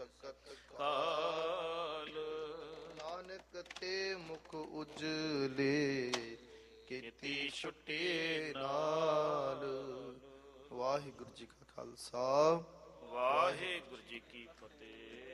ਸਕਤ ਕਾਲ। ਨਾਨਕ ਤੇ ਮੁਖ ਉਜਲੇ ਕੀਤੀ ਛੁੱਟੇ ਨਾਲ। ਵਾਹਿਗੁਰੂ ਜੀ ਕਾ ਖਾਲਸਾ ਵਾਹਿਗੁਰੂ ਜੀ ਕੀ ਫਤਿਹ।